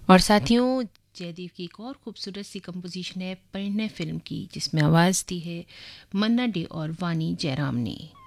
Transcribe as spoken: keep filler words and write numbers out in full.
और साथियों, जयदीप की एक और खूबसूरत सी कंपोजिशन है परिणय फिल्म की, जिसमें आवाज़ दी है मन्ना डे और वानी जयराम ने।